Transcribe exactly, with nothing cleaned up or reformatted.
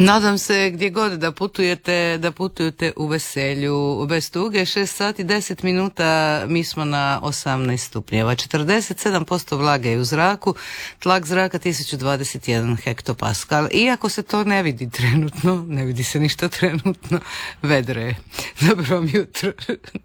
Nadam se gdje god da putujete, da putujete u veselju, bez tuge. šest sati deset minuta, mi smo na osamnaest stupnjeva, četrdeset sedam posto vlage je u zraku, tlak zraka tisuću dvadeset jedan hektopaskal. Iako se to ne vidi trenutno, ne vidi se ništa trenutno, vedro je. Dobro vam jutro.